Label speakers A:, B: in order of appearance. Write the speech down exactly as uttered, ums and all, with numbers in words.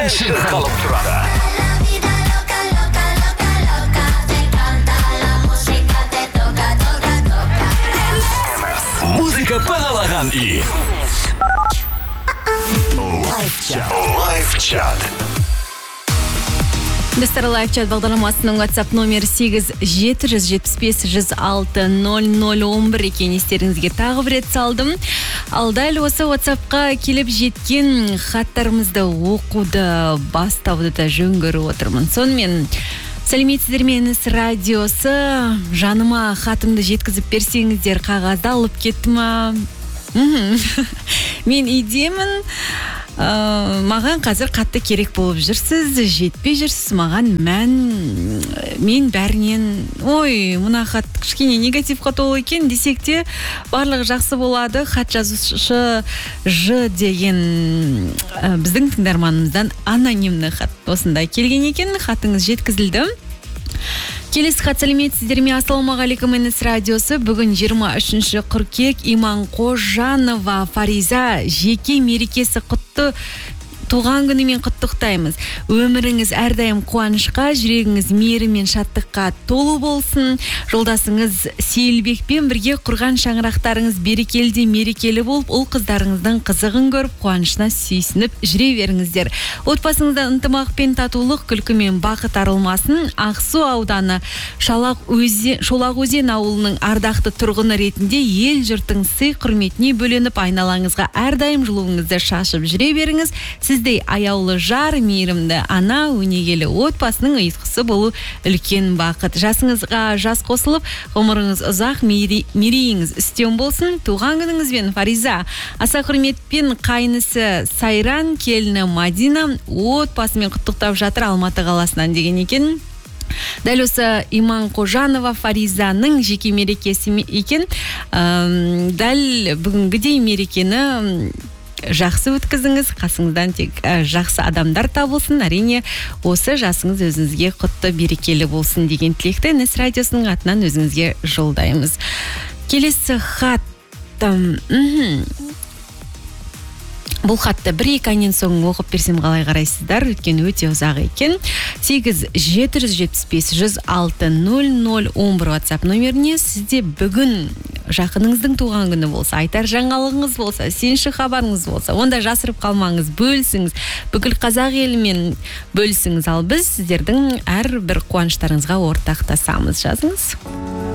A: шырқалып тұрады. Музыка бағалаған үй. Лайфчат.
B: Достар, лайфчат бағдарламасының WhatsApp номер сегіз жеті жүз жетпіс бес жүз алты нөл нөл он бір екен, естеріңізге тағы бір рет салдым. Ал дәл осы WhatsAppқа келіп жеткен хаттарымызды оқуды бастауды да жөн көріп отырмын. Сонымен сәлеметсіздер ме, Нс радиосы, жаныма хатымды жеткізіп берсеңіздер, қағазды алып кеттіма. Мен үйдемін, маған қазір қатты керек болып жүрсіз, жетпей жүрсіз, маған мән, мен бәрінен, ой, мына хат кішкене негативқа толы екен десек те, барлығы жақсы болады. Хат жазушы Ж деген біздің тыңдарманымыздан анонимді хат осында келген екен, хатыңыз жеткізілді. Келесі хат: сәлеметсіздер ме, ассалаумағалейкум, Нс радиосы. Бүгін жиырма үшінші қыркүйек, Иманқожанова Фариза жеке мерекесі құтты, туған күнімен құттықтаймыз. Өміріңіз әрдайым қуанышқа, жүрегіңіз мейірі мен шаттыққа толы болсын. Жолдасыңыз Сейілбекпен бірге құрған шаңырақтарыңыз берекелі мерекелі болып, ұл қыздарыңыздың қызығын көріп, қуанышына сүйсініп жүре беріңіздер. Отбасыңызда ынтымақ пен татулық, күлкі мен бақыт арылмасын. Ақсу ауданы Шолақ өзен ауылының ардақты тұрғыны ретінде ел жұрттың сый құрметіне бөленіп, айналаңызға әрдайым жылуыңызды шашып жүре беріңіз. Сіздей аяулы жар, мейірімді ана, өнегелі отбасының ұйытқысы болу үлкен бақыт. Жасыңызға жас қосылып, ғұмырыңыз ұзақ, мерейіңіз үстем болсын. Туған күніңізбен Фариза. Аса құрметпен қайнысы Сайран, келіні Мадина отбасымен құттықтап жатыр, Алматы қаласынан деген екен. Дәл осы Иманқожанова Фаризаның жеке мерекесі екен. Дәл бүгінгідей мерекені жақсы өткізіңіз, қасыңыздан тек жақсы адамдар табылсын. Әрине, осы жасыңыз өзіңізге құтты берекелі болсын деген тілекті Нс радиосының атынан өзіңізге жолдаймыз. Келесі хат. Бұл хатты бір-екі айнен соң оқып берсем қалай қарайсыздар, өткен өте ұзақ екен. сегіз жеті жүз жетпіс бес жүз алты нөл нөл он бір WhatsApp номеріне сізде бүгін жақыныңыздың туған күні болса, айтар жаңалығыңыз болса, сенші хабарыңыз болса, онда жасырып қалмаңыз, бөлісіңіз, бүкіл қазақ елімен бөлісіңіз. Ал біз сіздердің әр бір қуаныштарыңызға ортақтасамыз. Жазыңыз.